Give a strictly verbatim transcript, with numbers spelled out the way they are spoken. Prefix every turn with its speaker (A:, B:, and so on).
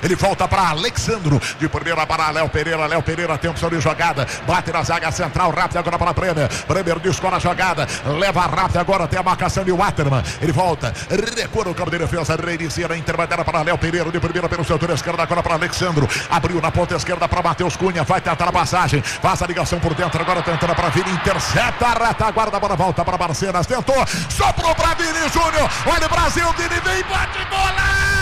A: Ele volta para Alexandro. De primeira para Léo Pereira. Léo Pereira tem opção de jogada. Bate na zaga central. Rápido agora para Bremer. Bremer descola a jogada. Leva rápido agora até a marcação de Waterman. Ele volta. Recua no campo de defesa. Reinicia na intermediária para Léo Pereira. De primeira pelo setor esquerdo. Agora para Alexandro. Abriu na ponta esquerda para Matheus Cunha. Vai tentar a passagem. Faz a ligação por dentro. Agora tentando para Vini. Intercepta a retaguarda. A bola volta para Barcenas. Tentou. Soprou para Vini Júnior. Olha o Brasil. Vini vem. Bate bola.